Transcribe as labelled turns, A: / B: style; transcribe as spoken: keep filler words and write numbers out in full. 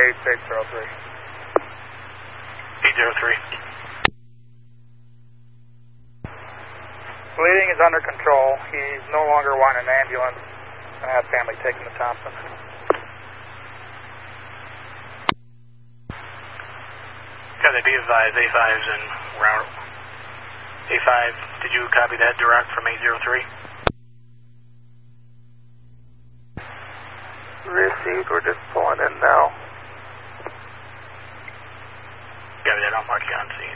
A: Gates eight zero three.
B: eight zero three.
A: Bleeding is under control. He's no longer wanting an ambulance. I have family taken to Thompson.
B: Got the be advised, A five's in round. A five, did you copy that direct from eight zero three?
A: Received, we're just pulling in now.
B: Copy that, I'll mark you on scene.